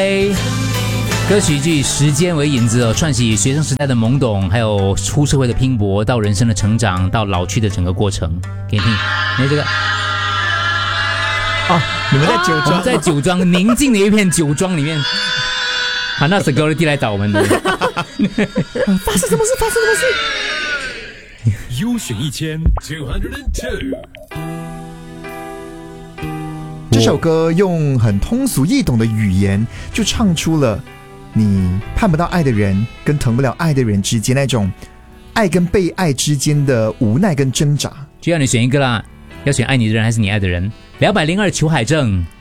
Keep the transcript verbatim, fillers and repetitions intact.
歌曲以时间为引子哦，串起学生时代的懵懂，还有出社会的拼搏，到人生的成长，到老去的整个过程。给你听，你看这个。 哦，你们在酒庄， 我们在酒庄宁静的一片酒庄里面，啊，那 security 来找我们的。发生什么事？发生什么事？ 优选一千 two hundred two。 这首歌用很通俗易懂的语言，就唱出了你盼不到爱的人跟疼不了爱的人之间那种爱跟被爱之间的无奈跟挣扎。 就要你选一个啦，要选爱你的人还是你爱的人？两百零二裘海正